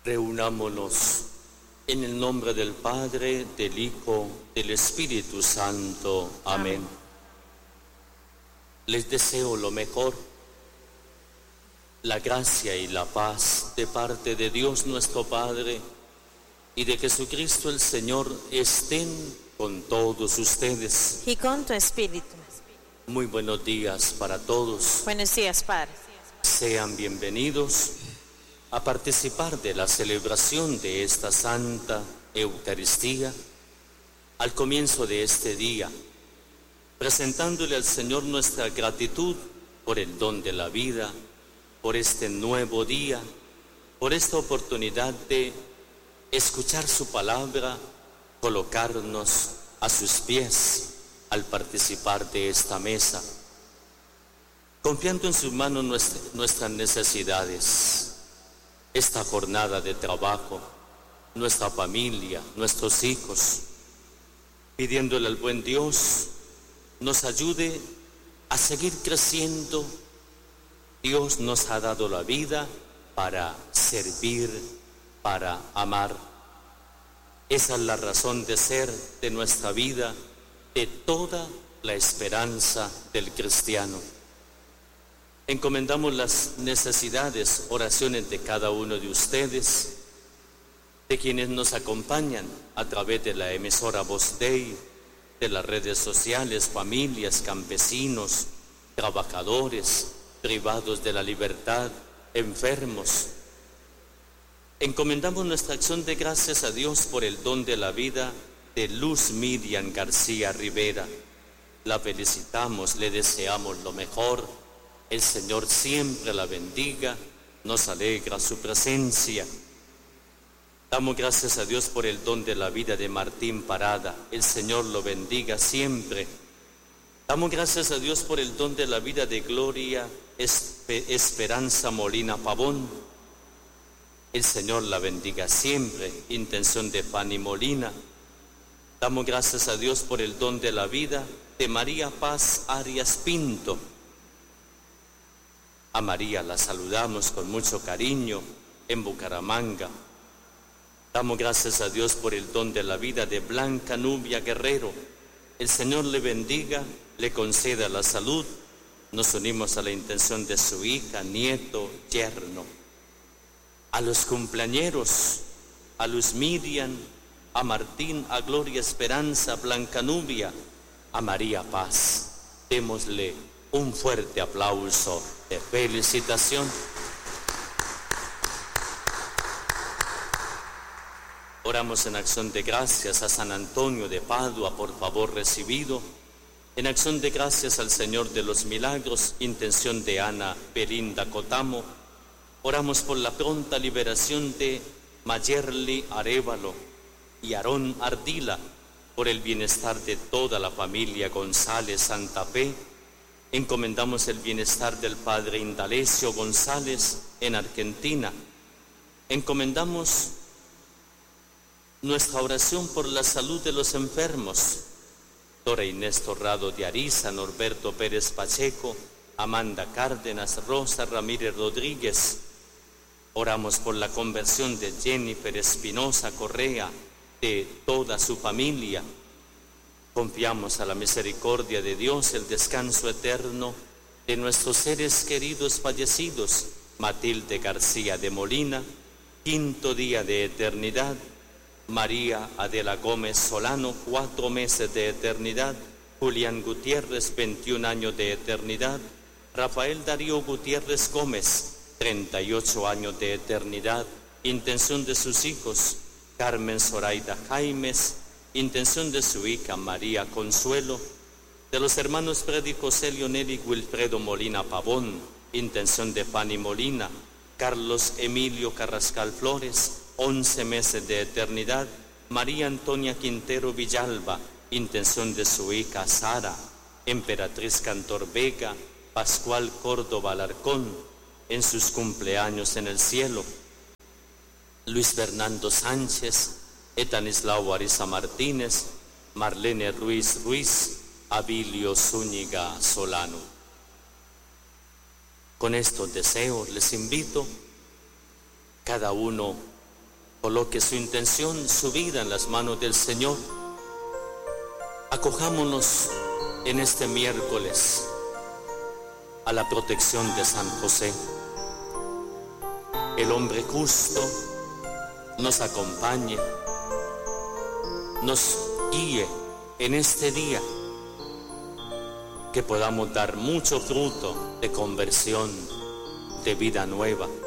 Reunámonos en el nombre del Padre, del Hijo, del Espíritu Santo. Amén. Les deseo lo mejor, la gracia y la paz de parte de Dios nuestro Padre y de Jesucristo el Señor estén con todos ustedes. Y con tu espíritu. Muy buenos días para todos. Buenos días, Padre. Sean bienvenidos a participar de la celebración de esta Santa Eucaristía al comienzo de este día, presentándole al Señor nuestra gratitud por el don de la vida, por este nuevo día, por esta oportunidad de escuchar su palabra, colocarnos a sus pies al participar de esta mesa, confiando en sus manos nuestras necesidades, esta jornada de trabajo, nuestra familia, nuestros hijos, pidiéndole al buen Dios nos ayude a seguir creciendo. Dios nos ha dado la vida para servir, para amar. Esa es la razón de ser de nuestra vida, de toda la esperanza del cristiano. Encomendamos las necesidades, oraciones de cada uno de ustedes, de quienes nos acompañan a través de la emisora Voz Dei, de las redes sociales, familias, campesinos, trabajadores, privados de la libertad, enfermos. Encomendamos nuestra acción de gracias a Dios por el don de la vida de Luz Miriam García Rivera. La felicitamos, le deseamos lo mejor. El Señor siempre la bendiga, nos alegra su presencia. Damos gracias a Dios por el don de la vida de Martín Parada. El Señor lo bendiga siempre. Damos gracias a Dios por el don de la vida de Gloria Esperanza Molina Pavón. El Señor la bendiga siempre. Intención de Fanny Molina. Damos gracias a Dios por el don de la vida de María Paz Arias Pinto. A María la saludamos con mucho cariño en Bucaramanga. Damos gracias a Dios por el don de la vida de Blanca Nubia Guerrero. El Señor le bendiga, le conceda la salud. Nos unimos a la intención de su hija, nieto, yerno. A los cumpleañeros, a Luz Miriam, a Martín, a Gloria Esperanza, a Blanca Nubia, a María Paz. Démosle un fuerte aplauso de felicitación. Oramos en acción de gracias a San Antonio de Padua, por favor recibido. En acción de gracias al Señor de los Milagros, intención de Ana Belinda Cotamo. Oramos por la pronta liberación de Mayerly Arévalo y Aarón Ardila, por el bienestar de toda la familia González Santa Fe. Encomendamos el bienestar del Padre Indalecio González en Argentina. Encomendamos nuestra oración por la salud de los enfermos. Dora Inés Torrado de Ariza, Norberto Pérez Pacheco, Amanda Cárdenas, Rosa Ramírez Rodríguez. Oramos por la conversión de Jennifer Espinosa Correa, de toda su familia. Confiamos a la misericordia de Dios el descanso eterno de nuestros seres queridos fallecidos. Matilde García de Molina, 5º día de eternidad. María Adela Gómez Solano, 4 meses de eternidad. Julián Gutiérrez, 21 años de eternidad. Rafael Darío Gutiérrez Gómez, 38 años de eternidad. Intención de sus hijos, Carmen Zoraida Jaimes. Intención de su hija María Consuelo. De los hermanos Freddy José Leonel y Wilfredo Molina Pavón. Intención de Fanny Molina. Carlos Emilio Carrascal Flores, 11 meses de eternidad. María Antonia Quintero Villalba. Intención de su hija Sara. Emperatriz Cantor Vega. Pascual Córdoba Alarcón, en sus cumpleaños en el cielo. Luis Fernando Sánchez, Etanislao Ariza Martínez, Marlene Ruiz Ruiz, Abilio Zúñiga Solano. Con estos deseos les invito cada uno coloque su intención, su vida en las manos del Señor. Acojámonos en este miércoles a la protección de San José. El hombre justo nos acompañe, nos guíe en este día, que podamos dar mucho fruto de conversión, de vida nueva.